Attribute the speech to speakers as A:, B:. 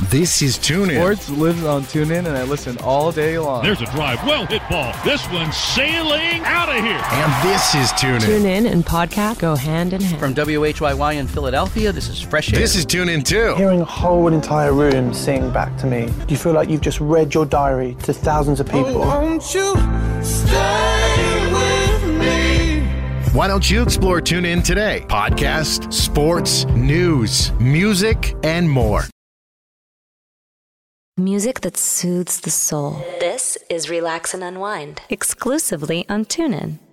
A: This is TuneIn.
B: Sports lives on TuneIn, and I listen all day long.
C: There's a drive. Well hit ball. This one's sailing out of here.
A: And this is TuneIn.
D: TuneIn and podcast go hand in hand.
E: From WHYY in Philadelphia, this is Fresh Air.
A: This is TuneIn too.
F: Hearing a whole entire room sing back to me, do you feel like you've just read your diary to thousands of people?
G: Oh, won't you stay with me?
A: Why don't you explore TuneIn today? Podcast, sports, news, music, and more.
H: Music that soothes the soul. This is Relax and Unwind, exclusively on TuneIn.